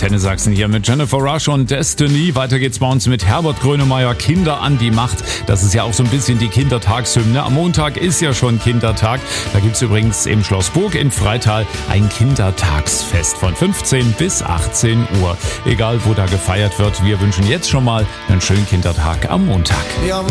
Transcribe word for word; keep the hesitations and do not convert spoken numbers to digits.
Antenne Sachsen hier mit Jennifer Rush und Destiny. Weiter geht's bei uns mit Herbert Grönemeyer, Kinder an die Macht. Das ist ja auch so ein bisschen die Kindertagshymne. Am Montag ist ja schon Kindertag. Da gibt's übrigens im Schloss Burg in Freital ein Kindertagsfest von fünfzehn bis achtzehn Uhr. Egal, wo da gefeiert wird, wir wünschen jetzt schon mal einen schönen Kindertag am Montag. Ja.